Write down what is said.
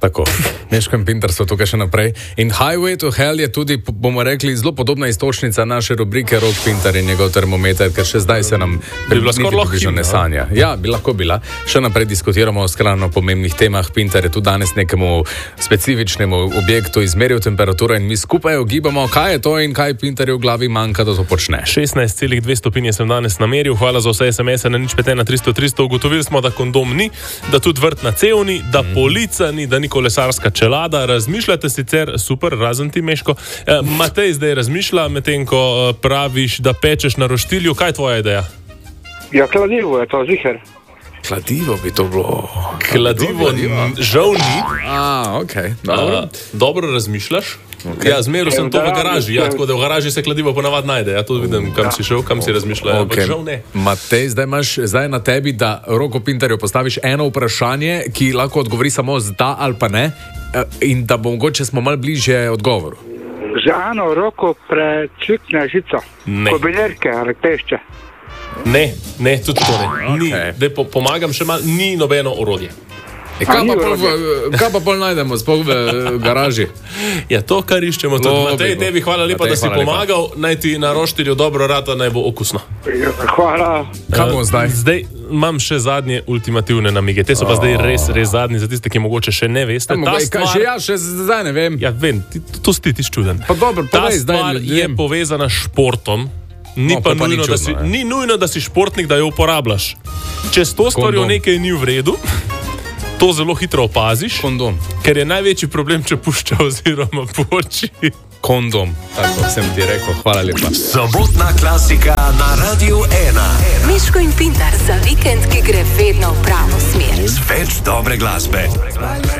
Tako, Meško in Pintar so tukaj še naprej. In Highway to Hell je tudi, bomo rekli, zelo podobna istočnica naše rubrike Rok Pintar in njegov termometer, ker še zdaj se nam približno ne sanja. Ja, bi lahko bila. Še naprej diskutiramo o skrajno pomembnih temah. Pintar je tudi danes nekemu specifičnemu objektu izmeril temperaturo in mi skupaj ugibamo, kaj je to in kaj Pintarju v glavi manjka, da to počne. 16,2 stopinje sem danes nameril. Hvala za vse SMS-e na 051 300 300. Ugotovili smo, da kondom ni, da tudi vrt na cev ni, da polica ni, da ni kolesarska čelada. Razmišljate sicer, super, razen ti, Meško. Matej zdaj razmišlja, medtem ko praviš, da pečeš na roštilju. Kaj je tvoja ideja? Ja, kladivo je to, ziher. Kladivo bi to bilo. Kladivo žal ni. Okej. Dobro razmišljaš? Okay. Ja, zmeril sem to v garaži. Ja, tako da v garaži se kladivo ponavadi najde. Ja, to vidim, kam si šel, kam si razmišljal. Okay. Žal ne. Matej, zdaj na tebi, da Roku Pintarju postaviš eno vprašanje, ki lahko odgovori samo z da ali pa ne, in da bo mogoče smo malo bližje odgovoru. Za eno roko precvikne žico. Ne. Kobilerke ali tešče. Ne, tudi to ne. Okay. Daj pomagam še malo, ni nobeno orodje. Kaj pa pol najdemo sploh v garaži? Ja, to, kar iščemo tudi. Matej, tebi hvala lepa, da si pomagal. Naj ti na roštilju dobro rata, naj bo okusno. Hvala. Kaj bomo zdaj? Zdaj imam še zadnje ultimativne namige. Te so pa zdaj res zadnji, za tiste, ki mogoče še ne veste. Še zdaj ne vem. Ja, vem, to si ti čuden. Pa dobro, ta stvar je povezana s športom. Ni pa nujno, ni nujno, da si športnik, da jo uporabljaš. Če s to stvarjo nekaj ni v redu, to zelo hitro opaziš. Kondom. Ker je največji problem, če pušča oziroma poči. Kondom. Tako sem ti rekel. Hvala lepa. Sobotna klasika na Radiu 1. Meško in Pintar za vikend, ki gre vedno v pravo smer. Več dobre glasbe.